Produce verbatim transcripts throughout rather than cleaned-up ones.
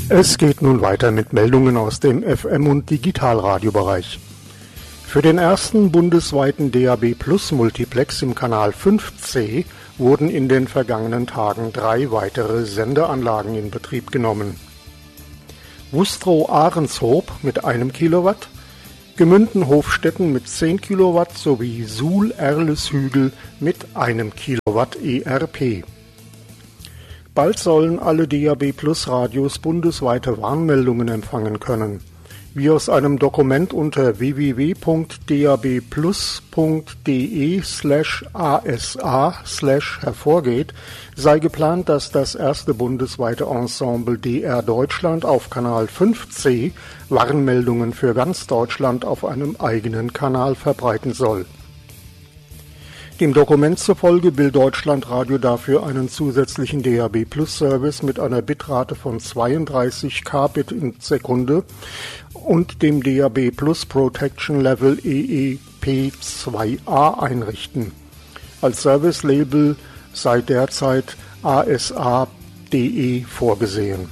Es geht nun weiter mit Meldungen aus dem F M- und Digitalradiobereich. Für den ersten bundesweiten D A B Plus Multiplex im Kanal fünf C wurden in den vergangenen Tagen drei weitere Sendeanlagen in Betrieb genommen. Wustrow-Ahrenshoop mit einem Kilowatt, Gemünden-Hofstetten mit zehn Kilowatt sowie Suhl-Erleshügel mit einem Kilowatt E R P. Bald sollen alle D A B Plus Radios bundesweite Warnmeldungen empfangen können. Wie aus einem Dokument unter w w w punkt d a b plus punkt d e slash a s a slash hervorgeht, sei geplant, dass das erste bundesweite Ensemble D R Deutschland auf Kanal fünf C Warnmeldungen für ganz Deutschland auf einem eigenen Kanal verbreiten soll. Dem Dokument zufolge will Deutschlandradio dafür einen zusätzlichen D A B Plus Service mit einer Bitrate von zweiunddreißig Kbit in Sekunde und dem D A B Plus Protection Level E E P zwei A einrichten. Als Service-Label sei derzeit A S A D E vorgesehen.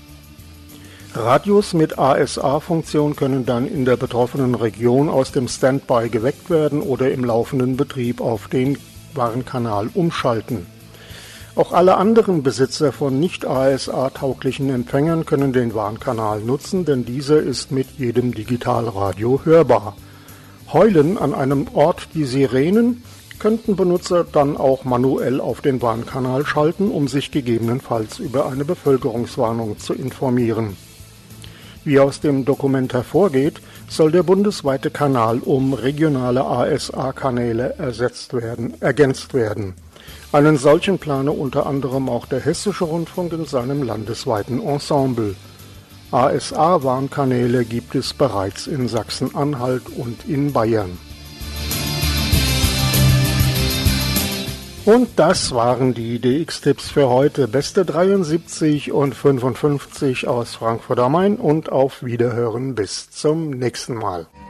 Radios mit A S A-Funktion können dann in der betroffenen Region aus dem Standby geweckt werden oder im laufenden Betrieb auf den Warnkanal umschalten. Auch alle anderen Besitzer von nicht A S A-tauglichen Empfängern können den Warnkanal nutzen, denn dieser ist mit jedem Digitalradio hörbar. Heulen an einem Ort die Sirenen, könnten Benutzer dann auch manuell auf den Warnkanal schalten, um sich gegebenenfalls über eine Bevölkerungswarnung zu informieren. Wie aus dem Dokument hervorgeht, soll der bundesweite Kanal um regionale A S A-Kanäle ersetzt werden, ergänzt werden. Einen solchen plane unter anderem auch der Hessische Rundfunk in seinem landesweiten Ensemble. A S A-Warnkanäle gibt es bereits in Sachsen-Anhalt und in Bayern. Und das waren die D X-Tipps für heute. Beste dreiundsiebzig und fünfundfünfzig aus Frankfurt am Main und auf Wiederhören bis zum nächsten Mal.